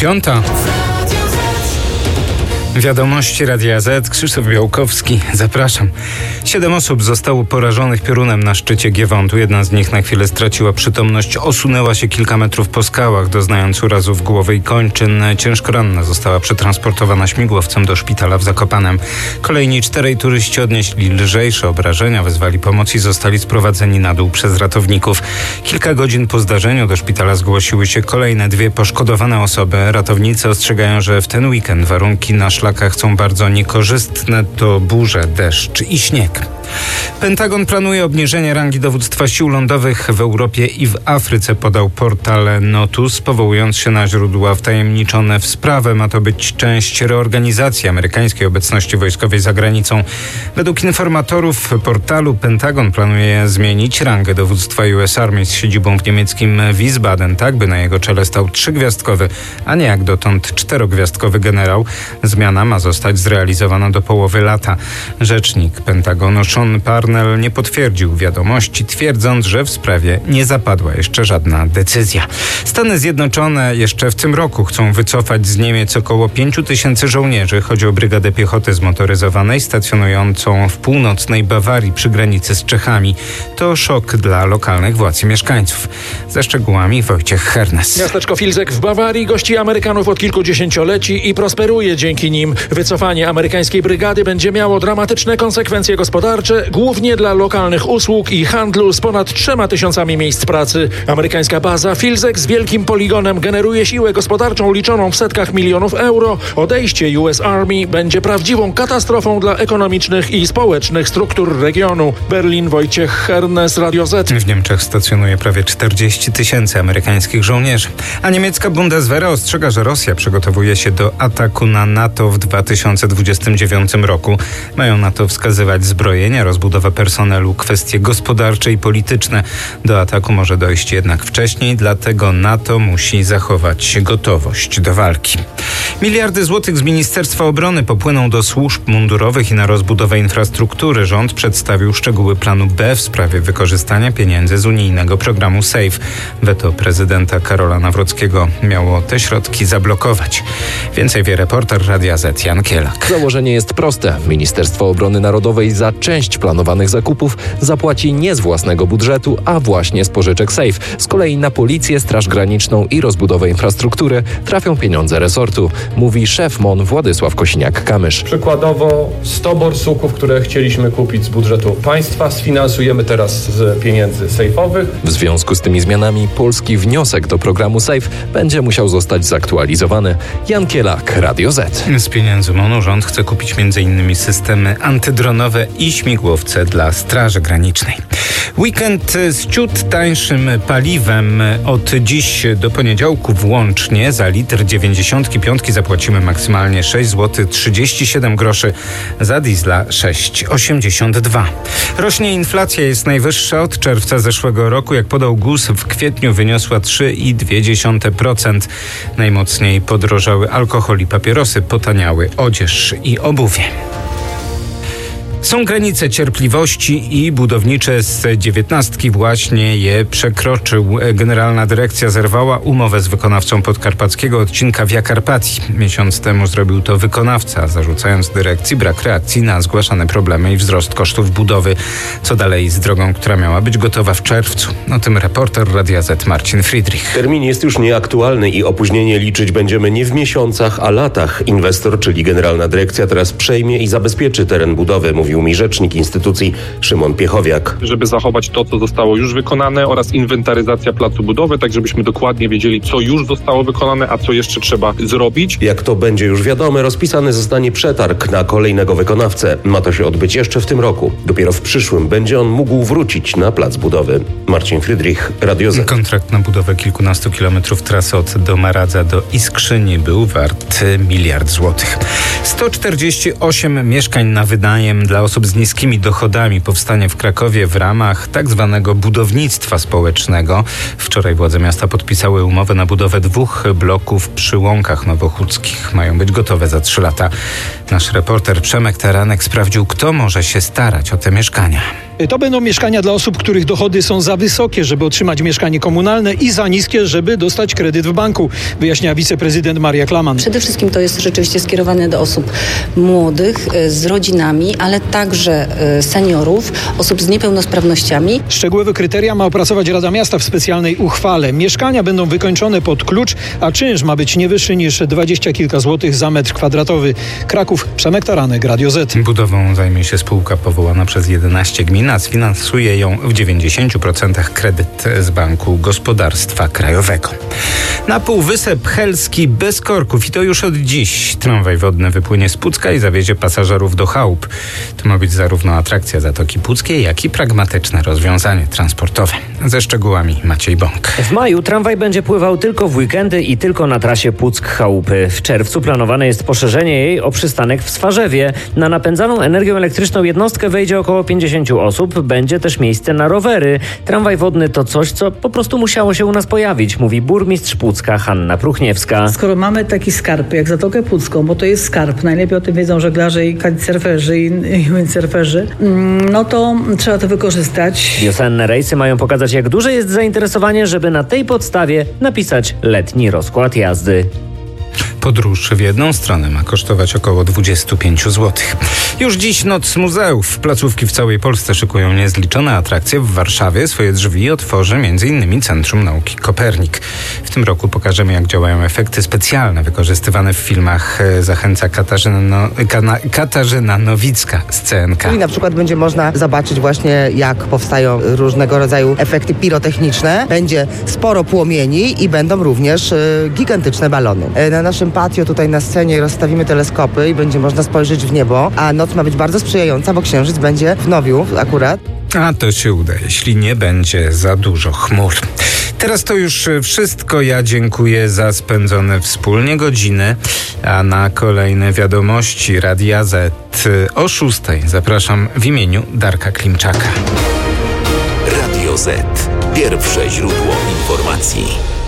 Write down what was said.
9:05. Wiadomości Radia Z. Krzysztof Białkowski. Zapraszam. 7 osób zostało porażonych piorunem na szczycie Giewontu. Jedna z nich na chwilę straciła przytomność. Osunęła się kilka metrów po skałach, doznając urazów głowy i kończyn. Ciężko ranna została przetransportowana śmigłowcem do szpitala w Zakopanem. Kolejni 4 turyści odnieśli lżejsze obrażenia, wezwali pomoc i zostali sprowadzeni na dół przez ratowników. Kilka godzin po zdarzeniu do szpitala zgłosiły się kolejne 2 poszkodowane osoby. Ratownicy ostrzegają, że w ten weekend warunki na szlakach są bardzo niekorzystne, to burze, deszcz i śnieg. Pentagon planuje obniżenie rangi dowództwa sił lądowych w Europie i w Afryce, podał portal Notus, powołując się na źródła wtajemniczone w sprawę. Ma to być część reorganizacji amerykańskiej obecności wojskowej za granicą. Według informatorów portalu Pentagon planuje zmienić rangę dowództwa US Army z siedzibą w niemieckim Wiesbaden, tak by na jego czele stał 3-gwiazdkowy, a nie jak dotąd 4-gwiazdkowy generał. Zmiana ma zostać zrealizowana do połowy lata. Rzecznik Pentagonu Sean Parnell nie potwierdził wiadomości, twierdząc, że w sprawie nie zapadła jeszcze żadna decyzja. Stany Zjednoczone jeszcze w tym roku chcą wycofać z Niemiec około 5,000 żołnierzy. Chodzi o Brygadę Piechoty Zmotoryzowanej stacjonującą w północnej Bawarii przy granicy z Czechami. To szok dla lokalnych władz i mieszkańców. Ze szczegółami Wojciech Hernes. Miasteczko Vilseck w Bawarii gości Amerykanów od kilku dziesięcioleci i prosperuje dzięki nim. Wycofanie amerykańskiej brygady będzie miało dramatyczne konsekwencje gospodarcze, głównie dla lokalnych usług i handlu z ponad 3,000 miejsc pracy. Amerykańska baza Vilseck z wielkim poligonem generuje siłę gospodarczą liczoną w setkach milionów euro. Odejście US Army będzie prawdziwą katastrofą dla ekonomicznych i społecznych struktur regionu. Berlin, Wojciech Hernes, Radio Z. W Niemczech stacjonuje prawie 40 000 amerykańskich żołnierzy. A niemiecka Bundeswehra ostrzega, że Rosja przygotowuje się do ataku na NATO w 2029 roku. Mają na to wskazywać zbrojenia, rozbudowę personelu, kwestie gospodarcze i polityczne. Do ataku może dojść jednak wcześniej, dlatego NATO musi zachować gotowość do walki. Miliardy złotych z Ministerstwa Obrony popłyną do służb mundurowych i na rozbudowę infrastruktury. Rząd przedstawił szczegóły planu B w sprawie wykorzystania pieniędzy z unijnego programu SAFE. Weto prezydenta Karola Nawrockiego miało te środki zablokować. Więcej wie reporter Radia Z Jan Kielak. Założenie jest proste. Ministerstwo Obrony Narodowej za część planowanych zakupów zapłaci nie z własnego budżetu, a właśnie z pożyczek SAFE. Z kolei na policję, Straż Graniczną i rozbudowę infrastruktury trafią pieniądze resortu, mówi szef MON Władysław Kosiniak-Kamysz. Przykładowo 100 borsuków, które chcieliśmy kupić z budżetu państwa, sfinansujemy teraz z pieniędzy sejfowych. W związku z tymi zmianami polski wniosek do programu SAFE będzie musiał zostać zaktualizowany. Jan Kielak, Radio Z. Z pieniędzy MON-u rząd chce kupić m.in. systemy antydronowe i śmigłowce dla Straży Granicznej. Weekend z ciut tańszym paliwem. Od dziś do poniedziałku włącznie za litr 95 zapłacimy maksymalnie 6 zł 37 groszy, za diesla 6,82. Rośnie inflacja, jest najwyższa od czerwca zeszłego roku. Jak podał GUS, w kwietniu wyniosła 3,2%. Najmocniej podrożały alkohol i papierosy, potaniały odzież i obuwie. Są granice cierpliwości i budownicze z 19 właśnie je przekroczył. Generalna Dyrekcja zerwała umowę z wykonawcą podkarpackiego odcinka Via Carpatii. Miesiąc temu zrobił to wykonawca, zarzucając dyrekcji brak reakcji na zgłaszane problemy i wzrost kosztów budowy. Co dalej z drogą, która miała być gotowa w czerwcu? O tym reporter Radia Z Marcin Friedrich. Termin jest już nieaktualny i opóźnienie liczyć będziemy nie w miesiącach, a latach. Inwestor, czyli Generalna Dyrekcja, teraz przejmie i zabezpieczy teren budowy, mówił mi rzecznik instytucji Szymon Piechowiak. Żeby zachować to, co zostało już wykonane, oraz inwentaryzacja placu budowy, tak żebyśmy dokładnie wiedzieli, co już zostało wykonane, a co jeszcze trzeba zrobić. Jak to będzie już wiadome, rozpisany zostanie przetarg na kolejnego wykonawcę. Ma to się odbyć jeszcze w tym roku. Dopiero w przyszłym będzie on mógł wrócić na plac budowy. Marcin Friedrich, Radio Z. Kontrakt na budowę kilkunastu kilometrów trasy od Domaradza do Iskrzyni był wart 1 miliard złotych. 148 mieszkań na wynajem dla osób z niskimi dochodami powstanie w Krakowie w ramach tak zwanego budownictwa społecznego. Wczoraj władze miasta podpisały umowę na budowę 2 bloków przy Łąkach Nowochódzkich. Mają być gotowe za 3 lata. Nasz reporter Przemek Taranek sprawdził, kto może się starać o te mieszkania. To będą mieszkania dla osób, których dochody są za wysokie, żeby otrzymać mieszkanie komunalne i za niskie, żeby dostać kredyt w banku, wyjaśnia wiceprezydent Maria Klaman. Przede wszystkim to jest rzeczywiście skierowane do osób młodych, z rodzinami, ale także seniorów, osób z niepełnosprawnościami. Szczegółowe kryteria ma opracować Rada Miasta w specjalnej uchwale. Mieszkania będą wykończone pod klucz, a czynsz ma być nie wyższy niż 20 kilka złotych za metr kwadratowy. Kraków, Przemek Taranek, Radio Z. Budową zajmie się spółka powołana przez 11 gmin, a sfinansuje ją w 90% kredyt z Banku Gospodarstwa Krajowego. Na Półwysep Helski bez korków i to już od dziś. Tramwaj wodny wypłynie z Pucka i zawiezie pasażerów do chałup. To ma być zarówno atrakcja Zatoki Puckiej, jak i pragmatyczne rozwiązanie transportowe. Ze szczegółami Maciej Bąk. W maju tramwaj będzie pływał tylko w weekendy i tylko na trasie Puck-Chałupy. W czerwcu planowane jest poszerzenie jej o przystanek w Swarzewie. Na napędzaną energią elektryczną jednostkę wejdzie około 50 osób. Będzie też miejsce na rowery. Tramwaj wodny to coś, co po prostu musiało się u nas pojawić, mówi burmistrz Pucka Hanna Pruchniewska. Skoro mamy taki skarb jak Zatokę Pucką, bo to jest skarb, najlepiej o tym wiedzą żeglarze i kitesurferzy i windsurferzy, no to trzeba to wykorzystać. Wiosenne rejsy mają pokazać, jak duże jest zainteresowanie, żeby na tej podstawie napisać letni rozkład jazdy. Podróż w jedną stronę ma kosztować około 25 zł. Już dziś Noc Muzeów. Placówki w całej Polsce szykują niezliczone atrakcje. W Warszawie swoje drzwi otworzy m.in. Centrum Nauki Kopernik. W tym roku pokażemy, jak działają efekty specjalne wykorzystywane w filmach. Zachęca Katarzyna Nowicka z CNK. I na przykład będzie można zobaczyć właśnie, jak powstają różnego rodzaju efekty pirotechniczne. Będzie sporo płomieni i będą również gigantyczne balony. Na naszym patio tutaj na scenie rozstawimy teleskopy i będzie można spojrzeć w niebo, a noc ma być bardzo sprzyjająca, bo księżyc będzie w Nowiu akurat. A to się uda, jeśli nie będzie za dużo chmur. Teraz to już wszystko. Ja dziękuję za spędzone wspólnie godziny, a na kolejne wiadomości Radia Z o 6:00 zapraszam w imieniu Darka Klimczaka. Radio Z. Pierwsze źródło informacji.